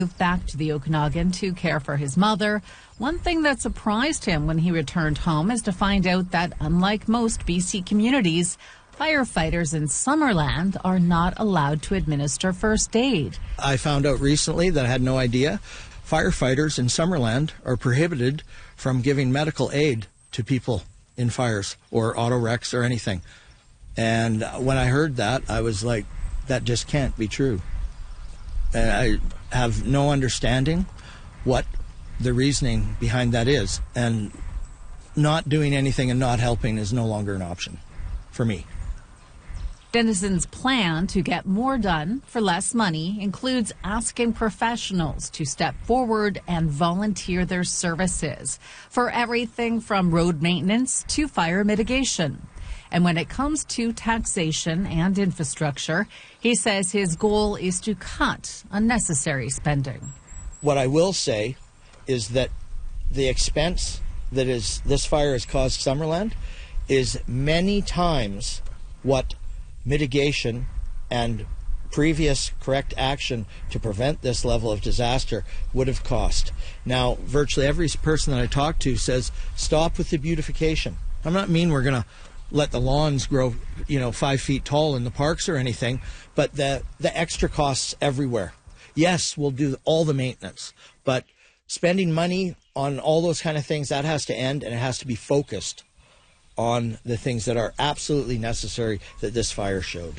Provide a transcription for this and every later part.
moved back to the Okanagan to care for his mother. One thing that surprised him when he returned home is to find out that, unlike most BC communities, firefighters in Summerland are not allowed to administer first aid. I found out recently that I had no idea. Firefighters in Summerland are prohibited from giving medical aid to people in fires or auto wrecks or anything. And when I heard that, I was like, that just can't be true. And I have no understanding what the reasoning behind that is. And not doing anything and not helping is no longer an option for me. Dennison's plan to get more done for less money includes asking professionals to step forward and volunteer their services for everything from road maintenance to fire mitigation. And when it comes to taxation and infrastructure, he says his goal is to cut unnecessary spending. What I will say is that the expense that this fire has caused Summerland is many times what mitigation and previous correct action to prevent this level of disaster would have cost. Now, virtually every person that I talk to says, stop with the beautification. I'm not mean we're going to let the lawns grow, 5 feet tall in the parks or anything, but the extra costs everywhere. Yes, we'll do all the maintenance, but spending money on all those kind of things, that has to end, and it has to be focused on the things that are absolutely necessary that this fire showed.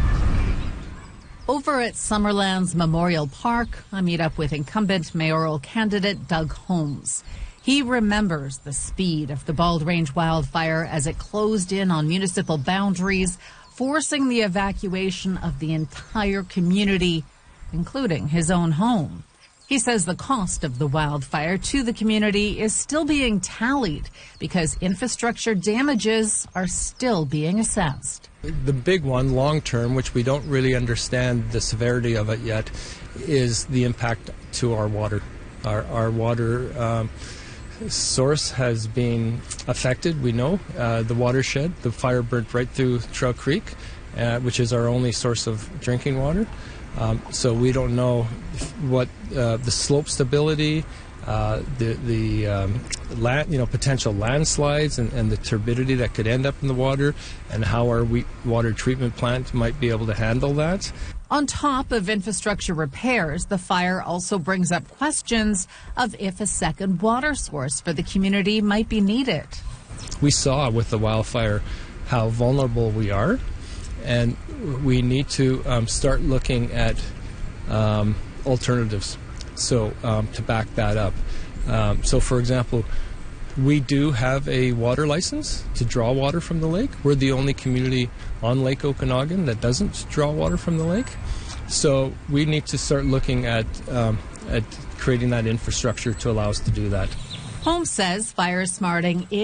Over at Summerland's Memorial Park, I meet up with incumbent mayoral candidate Doug Holmes. He remembers the speed of the Bald Range wildfire as it closed in on municipal boundaries, forcing the evacuation of the entire community, including his own home. He says the cost of the wildfire to the community is still being tallied because infrastructure damages are still being assessed. The big one, long term, which we don't really understand the severity of it yet, is the impact to our water. Our water source has been affected, we know. The watershed, the fire burnt right through Trail Creek, which is our only source of drinking water. So we don't know what the slope stability, the land, potential landslides and the turbidity that could end up in the water, and how our water treatment plant might be able to handle that. On top of infrastructure repairs, the fire also brings up questions of if a second water source for the community might be needed. We saw with the wildfire how vulnerable we are, and we need to start looking at alternatives to back that up. So, for example, we do have a water license to draw water from the lake. We're the only community on Lake Okanagan that doesn't draw water from the lake. So we need to start looking at creating that infrastructure to allow us to do that. Holmes says fire smarting is